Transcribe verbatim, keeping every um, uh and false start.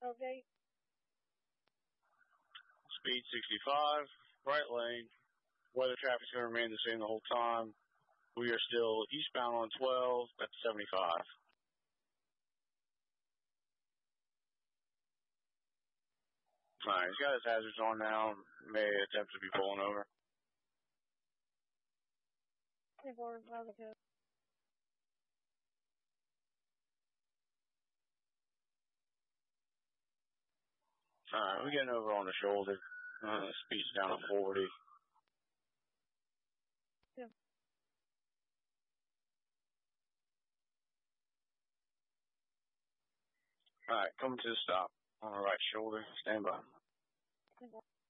Okay. Speed sixty-five, right lane. Weather traffic's going to remain the same the whole time. We are still eastbound on twelve at seventy-five. Alright, he's got his hazards on now. May attempt to be pulling over. twenty-four, positive. Alright, we're getting over on the shoulder. Uh, speed's down to forty. Yeah. Alright, coming to the stop on the right shoulder. Stand by. twenty-four.